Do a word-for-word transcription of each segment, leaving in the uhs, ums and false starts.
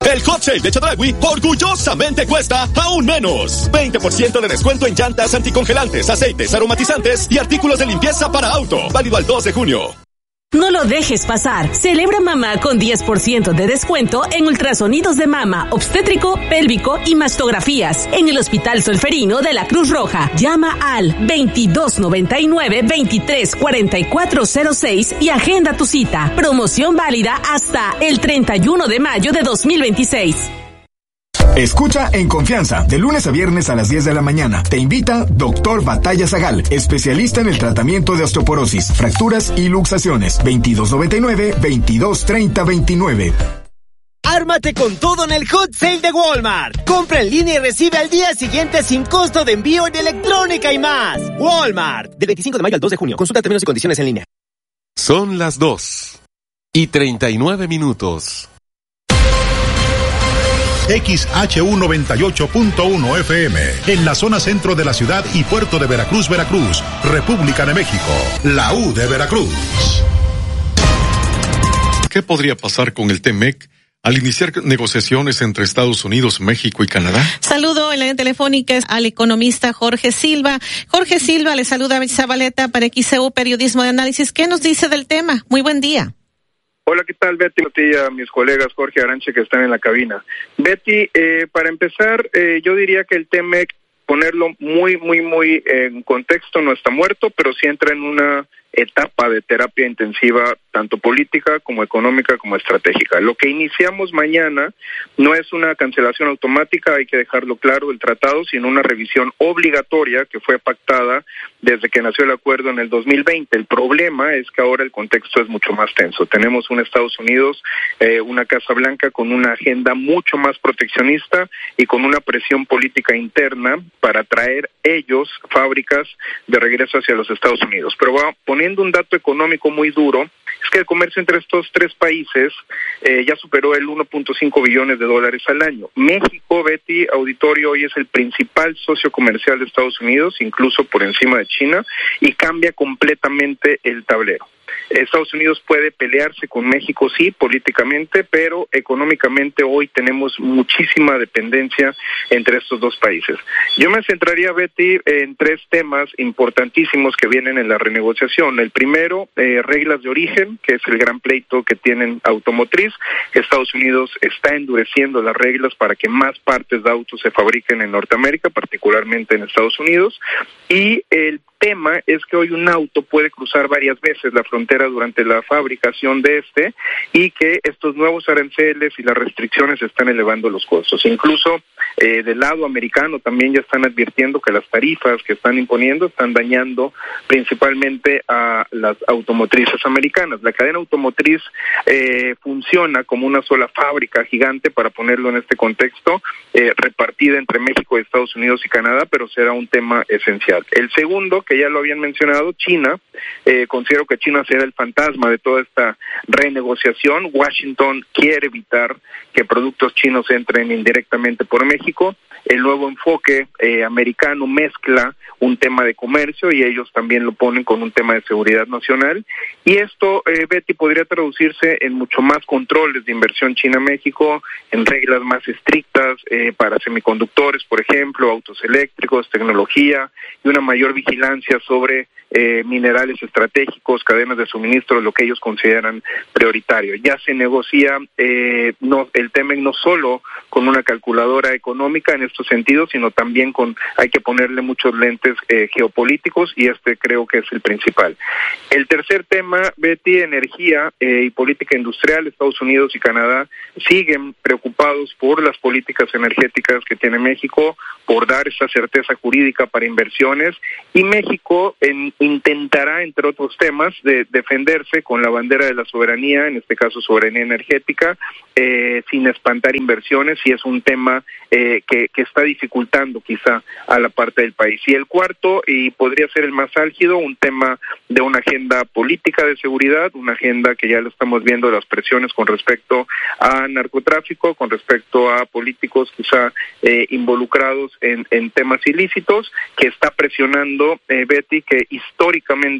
El Hot Sale de Chedraui orgullosamente cuesta aún menos. veinte por ciento de descuento en llantas anticongelantes, aceites, aromatizantes y artículos de limpieza para auto. Válido al dos de junio. No lo dejes pasar. Celebra mamá con diez por ciento de descuento en ultrasonidos de mama, obstétrico, pélvico y mastografías en el Hospital Solferino de la Cruz Roja. Llama al veintidós noventa y nueve, veintitrés cuarenta y cuatro cero seis y agenda tu cita. Promoción válida hasta el treinta y uno de mayo de dos mil veintiséis. Escucha En Confianza, de lunes a viernes a las diez de la mañana. Te invita Doctor Batalla Zagal, especialista en el tratamiento de osteoporosis, fracturas y luxaciones. veintidós noventa y nueve, veintidós treinta veintinueve. Ármate con todo en el Hot Sale de Walmart. Compra en línea y recibe al día siguiente sin costo de envío en electrónica y más. Walmart. Del veinticinco de mayo al dos de junio. Consulta términos y condiciones en línea. Son las dos y treinta y nueve minutos. X H U noventa y ocho punto uno F M, en la zona centro de la ciudad y puerto de Veracruz, Veracruz, República de México, la U de Veracruz. ¿Qué podría pasar con el T M E C al iniciar negociaciones entre Estados Unidos, México y Canadá? Saludo en la telefónica al economista Jorge Silva. Jorge Silva, le saluda a Zabaleta para X C U Periodismo de Análisis. ¿Qué nos dice del tema? Muy buen día. Hola, ¿qué tal, Betty? Y a mis colegas Jorge Aranche que están en la cabina. Betty, eh, para empezar, eh, yo diría que el T M E C, ponerlo muy, muy, muy en contexto, no está muerto, pero sí entra en una etapa de terapia intensiva, tanto política como económica como estratégica. Lo que iniciamos mañana no es una cancelación automática, hay que dejarlo claro, del tratado, sino una revisión obligatoria que fue pactada desde que nació el acuerdo en el dos mil veinte. El problema es que ahora el contexto es mucho más tenso. Tenemos un Estados Unidos, eh, una Casa Blanca con una agenda mucho más proteccionista y con una presión política interna para traer ellos fábricas de regreso hacia los Estados Unidos. Pero va poniendo un dato económico muy duro, es que el comercio entre estos tres países eh, ya superó el uno punto cinco billones de dólares al año. México, Betty, auditorio, hoy es el principal socio comercial de Estados Unidos, incluso por encima de China, y cambia completamente el tablero. Estados Unidos puede pelearse con México, sí, políticamente, pero económicamente hoy tenemos muchísima dependencia entre estos dos países. Yo me centraría, Betty, en tres temas importantísimos que vienen en la renegociación. El primero, eh, reglas de origen, que es el gran pleito que tienen automotriz. Estados Unidos está endureciendo las reglas para que más partes de autos se fabriquen en Norteamérica, particularmente en Estados Unidos. Y el tema es que hoy un auto puede cruzar varias veces la frontera durante la fabricación de este y que estos nuevos aranceles y las restricciones están elevando los costos. Incluso eh, del lado americano también ya están advirtiendo que las tarifas que están imponiendo están dañando principalmente a las automotrices americanas. La cadena automotriz eh, funciona como una sola fábrica gigante, para ponerlo en este contexto, eh, repartida entre México, Estados Unidos y Canadá, pero será un tema esencial. El segundo, que ya lo habían mencionado, China. Eh, considero que China será el fantasma de toda esta renegociación. Washington quiere evitar que productos chinos entren indirectamente por México. El nuevo enfoque eh, americano mezcla un tema de comercio y ellos también lo ponen con un tema de seguridad nacional. Y esto, eh, Betty, podría traducirse en mucho más controles de inversión China-México, en reglas más estrictas eh, para semiconductores, por ejemplo, autos eléctricos, tecnología, y una mayor vigilancia sobre eh, minerales estratégicos, cadenas de suministro, lo que ellos consideran prioritario. Ya se negocia eh, no, el T M E C no solo con una calculadora económica en estos sentidos, sino también con, hay que ponerle muchos lentes eh, geopolíticos, y este creo que es el principal. El tercer tema, Betty, energía eh, y política industrial. Estados Unidos y Canadá siguen preocupados por las políticas energéticas que tiene México, por dar esa certeza jurídica para inversiones, y México en, intentará, entre otros temas, de defenderse con la bandera de la soberanía, en este caso soberanía energética, eh, sin espantar inversiones, y es un tema eh, que, que está dificultando quizá a la parte del país. Y el cuarto, y podría ser el más álgido, un tema de una agenda política de seguridad, una agenda que ya lo estamos viendo, las presiones con respecto a narcotráfico, con respecto a políticos quizá eh, involucrados en, en temas ilícitos, que está presionando, eh, Betty, que históricamente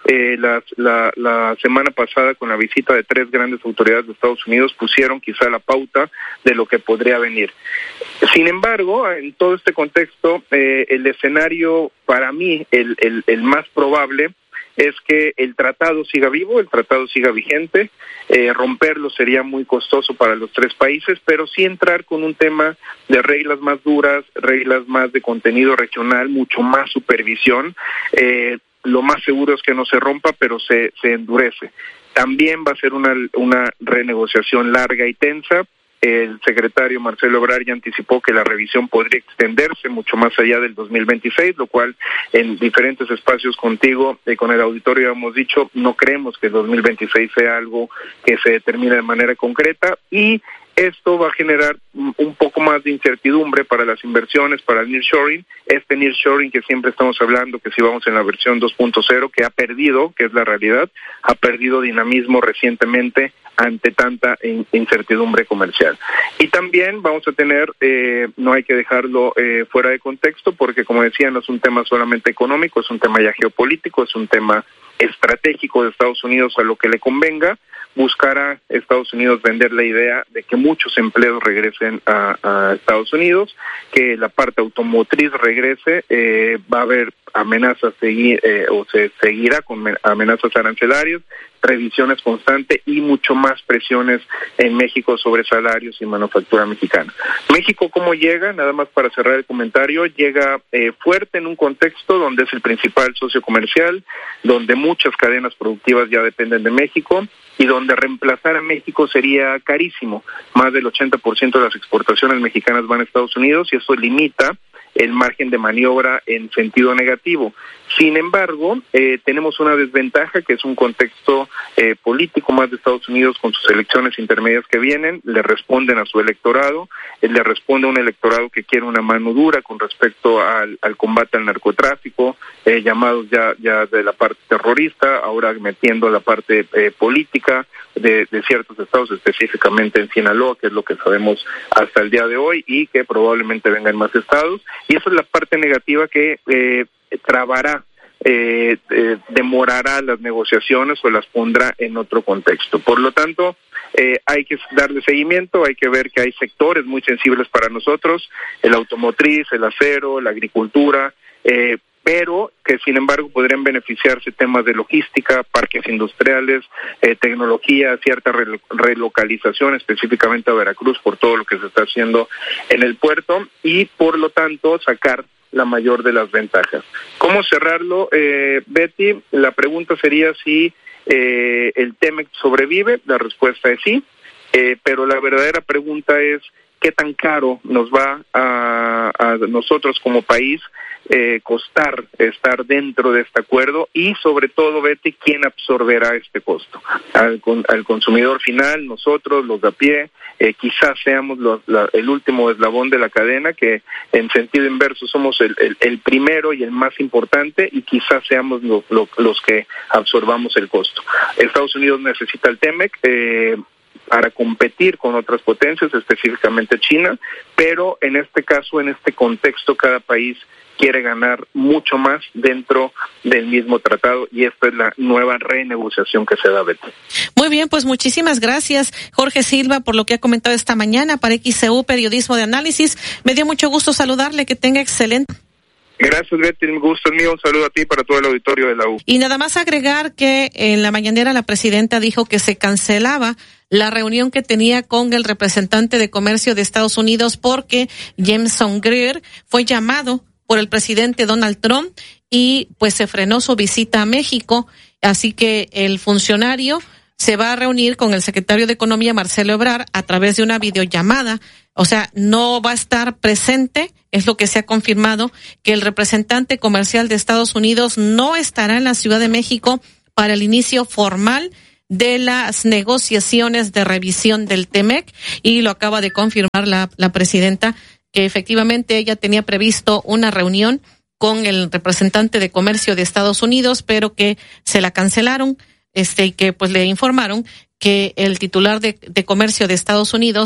eh, la, la, la semana pasada con la visita de tres grandes autoridades de Estados Unidos pusieron quizá la pauta de lo que podría venir. Sin embargo, en todo este contexto, eh, el escenario para mí, el, el, el más probable, es que el tratado siga vivo, el tratado siga vigente. Eh, romperlo sería muy costoso para los tres países, pero sí entrar con un tema de reglas más duras, reglas más de contenido regional, mucho más supervisión. Eh, lo más seguro es que no se rompa, pero se, se endurece. También va a ser una, una renegociación larga y tensa. El secretario Marcelo Ebrard ya anticipó que la revisión podría extenderse mucho más allá del dos mil veintiséis, lo cual en diferentes espacios contigo y con el auditorio hemos dicho, no creemos que el dos mil veintiséis sea algo que se determine de manera concreta, y esto va a generar un poco más de incertidumbre para las inversiones, para el nearshoring, este nearshoring que siempre estamos hablando, que si vamos en la versión dos punto cero, que ha perdido, que es la realidad, ha perdido dinamismo recientemente ante tanta incertidumbre comercial. Y también vamos a tener, eh, no hay que dejarlo eh, fuera de contexto, porque como decía, no es un tema solamente económico, es un tema ya geopolítico, es un tema estratégico de Estados Unidos a lo que le convenga. Buscará Estados Unidos vender la idea de que muchos empleos regresen a, a Estados Unidos, que la parte automotriz regrese, eh, va a haber amenazas seguir, eh, o se seguirá con amenazas arancelarias, revisiones constantes y mucho más presiones en México sobre salarios y manufactura mexicana. México, ¿cómo llega? Nada más para cerrar el comentario, llega eh, fuerte en un contexto donde es el principal socio comercial, donde muchas cadenas productivas ya dependen de México y donde reemplazar a México sería carísimo. Más del ochenta por ciento de las exportaciones mexicanas van a Estados Unidos y eso limita el margen de maniobra en sentido negativo. Sin embargo, eh, tenemos una desventaja que es un contexto eh, político más de Estados Unidos con sus elecciones intermedias que vienen, le responden a su electorado, eh, le responde a un electorado que quiere una mano dura con respecto al, al combate al narcotráfico, eh, llamados ya, ya de la parte terrorista, ahora metiendo la parte eh, política de, de ciertos estados, específicamente en Sinaloa, que es lo que sabemos hasta el día de hoy, y que probablemente vengan más estados. Y esa es la parte negativa que eh, trabará, eh, eh, demorará las negociaciones o las pondrá en otro contexto. Por lo tanto, eh, hay que darle seguimiento, hay que ver que hay sectores muy sensibles para nosotros, el automotriz, el acero, la agricultura, eh, pero que sin embargo podrían beneficiarse temas de logística, parques industriales, eh, tecnología, cierta re- relocalización específicamente a Veracruz por todo lo que se está haciendo en el puerto y por lo tanto sacar la mayor de las ventajas. ¿Cómo cerrarlo, eh, Betty? La pregunta sería si eh, el T-M E C sobrevive, la respuesta es sí, eh, pero la verdadera pregunta es qué tan caro nos va a, a nosotros como país eh, costar estar dentro de este acuerdo y sobre todo, Betty, quién absorberá este costo. Al, al consumidor final, nosotros, los de a pie, eh, quizás seamos los, la, el último eslabón de la cadena, que en sentido inverso somos el, el, el primero y el más importante y quizás seamos lo, lo, los que absorbamos el costo. Estados Unidos necesita el T M E C, eh, para competir con otras potencias, específicamente China, pero en este caso, en este contexto, cada país quiere ganar mucho más dentro del mismo tratado y esta es la nueva renegociación que se da, Betty. Muy bien, pues muchísimas gracias, Jorge Silva, por lo que ha comentado esta mañana para X C U Periodismo de Análisis. Me dio mucho gusto saludarle, que tenga excelente. Gracias, Betty, un gusto es mío, un saludo a ti para todo el auditorio de la U. Y nada más agregar que en la mañanera la presidenta dijo que se cancelaba la reunión que tenía con el representante de comercio de Estados Unidos porque Jameson Greer fue llamado por el presidente Donald Trump y pues se frenó su visita a México, así que el funcionario se va a reunir con el secretario de Economía Marcelo Ebrard a través de una videollamada, o sea, no va a estar presente, es lo que se ha confirmado, que el representante comercial de Estados Unidos no estará en la Ciudad de México para el inicio formal de las negociaciones de revisión del T M E C, y lo acaba de confirmar la, la presidenta, que efectivamente ella tenía previsto una reunión con el representante de comercio de Estados Unidos, pero que se la cancelaron, este, y que pues le informaron que el titular de, de comercio de Estados Unidos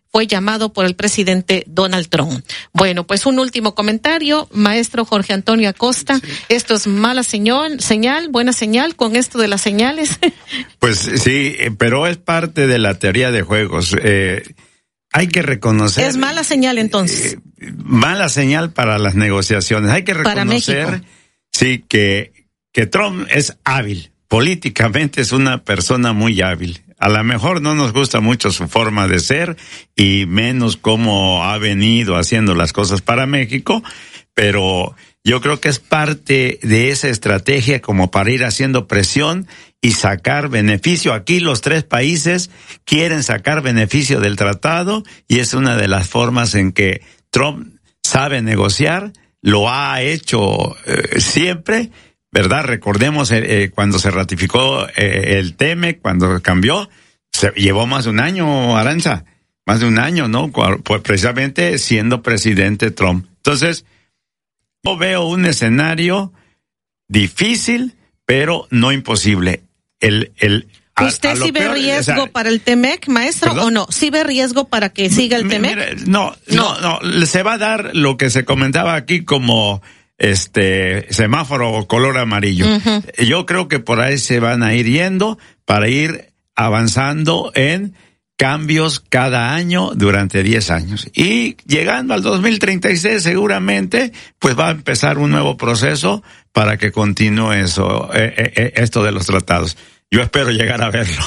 fue llamado por el presidente Donald Trump. Bueno, pues un último comentario, maestro Jorge Antonio Acosta. Sí. Esto es mala señal, señal, buena señal con esto de las señales. Pues sí, pero es parte de la teoría de juegos. Eh, hay que reconocer. Es mala señal entonces. Eh, mala señal para las negociaciones. Hay que reconocer, sí, que, que Trump es hábil. Políticamente es una persona muy hábil. A lo mejor no nos gusta mucho su forma de ser y menos cómo ha venido haciendo las cosas para México, pero yo creo que es parte de esa estrategia como para ir haciendo presión y sacar beneficio. Aquí los tres países quieren sacar beneficio del tratado y es una de las formas en que Trump sabe negociar, lo ha hecho eh, siempre. ¿Verdad? Recordemos eh, cuando se ratificó eh, el T M E C, cuando cambió, se llevó más de un año, Aranza, más de un año, ¿no? Pues precisamente siendo presidente Trump. Entonces, yo veo un escenario difícil, pero no imposible. El, el, a, ¿Usted a lo sí ve peor, riesgo o sea, para el T M E C, maestro, ¿perdón? ¿O no? ¿Sí ve riesgo para que siga el T M E C? Mira, no, no, no, no, se va a dar lo que se comentaba aquí como este semáforo color amarillo. Uh-huh. Yo creo que por ahí se van a ir yendo para ir avanzando en cambios cada año durante diez años. Y llegando al dos mil treinta y seis seguramente pues va a empezar un nuevo proceso para que continúe eso, eh, eh, esto de los tratados. Yo espero llegar a verlo.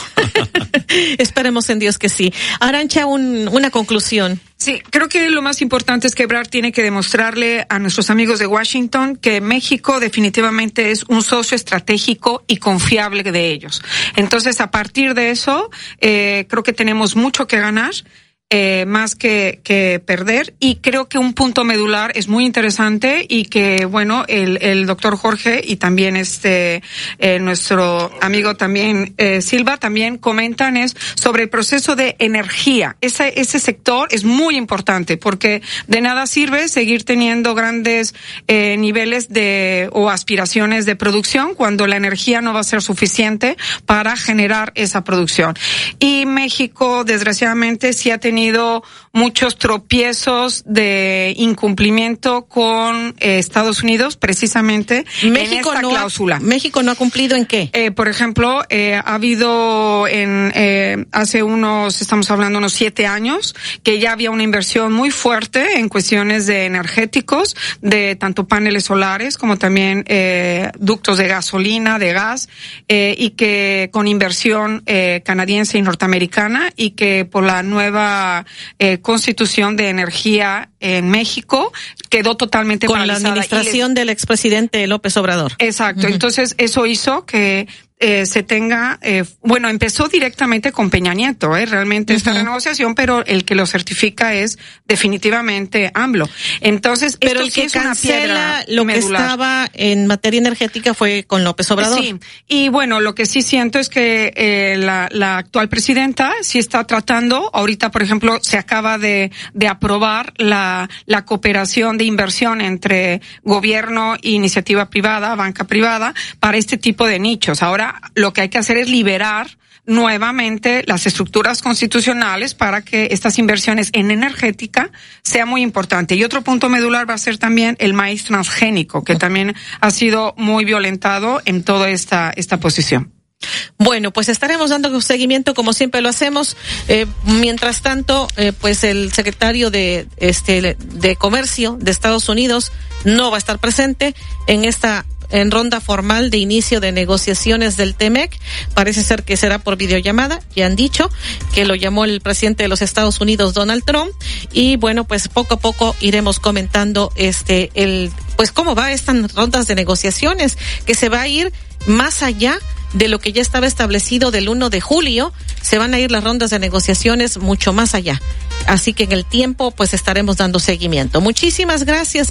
Esperemos en Dios que sí. Arancha, un, una conclusión. Sí, creo que lo más importante es que Ebrard tiene que demostrarle a nuestros amigos de Washington que México definitivamente es un socio estratégico y confiable de ellos. Entonces, a partir de eso, eh, creo que tenemos mucho que ganar. Eh, más que, que perder, y creo que un punto medular es muy interesante y que, bueno, el, el doctor Jorge y también este, eh, nuestro amigo también, eh, Silva, también comentan es sobre el proceso de energía. Ese, ese sector es muy importante porque de nada sirve seguir teniendo grandes, eh, niveles de, o aspiraciones de producción cuando la energía no va a ser suficiente para generar esa producción. Y México, desgraciadamente, sí ha tenido muchos tropiezos de incumplimiento con eh, Estados Unidos, precisamente México en esta no cláusula. Ha, ¿México no ha cumplido en qué? Eh, por ejemplo, eh, ha habido en eh, hace unos, estamos hablando unos siete años, que ya había una inversión muy fuerte en cuestiones de energéticos, de tanto paneles solares como también eh, ductos de gasolina, de gas, eh, y que con inversión eh, canadiense y norteamericana, y que por la nueva Eh, constitución de energía en México quedó totalmente con paralizada. La administración les... del expresidente López Obrador. Exacto. Uh-huh. Entonces eso hizo que eh, se tenga, eh, bueno, empezó directamente con Peña Nieto, eh, realmente uh-huh. esta renegociación, pero el que lo certifica es definitivamente AMLO. Entonces, pero esto el sí que es una piedra lo medular. Que estaba en materia energética fue con López Obrador. Sí, y bueno, lo que sí siento es que eh, la, la actual presidenta sí está tratando, ahorita por ejemplo se acaba de, de aprobar la, la cooperación de inversión entre gobierno e iniciativa privada, banca privada, para este tipo de nichos. Ahora lo que hay que hacer es liberar nuevamente las estructuras constitucionales para que estas inversiones en energética sea muy importante. Y otro punto medular va a ser también el maíz transgénico, que también ha sido muy violentado en toda esta, esta posición. Bueno, pues estaremos dando seguimiento como siempre lo hacemos. Eh, mientras tanto, eh, pues el secretario de este de Comercio de Estados Unidos no va a estar presente en esta en ronda formal de inicio de negociaciones del T M E C. Parece ser que será por videollamada. Ya han dicho que lo llamó el presidente de los Estados Unidos, Donald Trump. Y bueno, pues poco a poco iremos comentando este el pues cómo va estas rondas de negociaciones, que se va a ir más allá de lo que ya estaba establecido del uno de julio, se van a ir las rondas de negociaciones mucho más allá. Así que en el tiempo, pues estaremos dando seguimiento. Muchísimas gracias.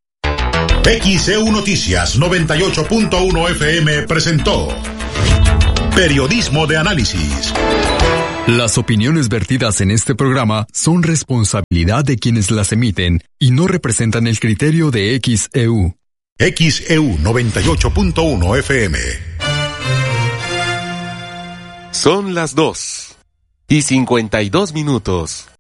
X E U Noticias noventa y ocho punto uno F M presentó Periodismo de Análisis. Las opiniones vertidas en este programa son responsabilidad de quienes las emiten y no representan el criterio de X E U. X E U noventa y ocho punto uno F M. Son las dos y cincuenta y dos minutos.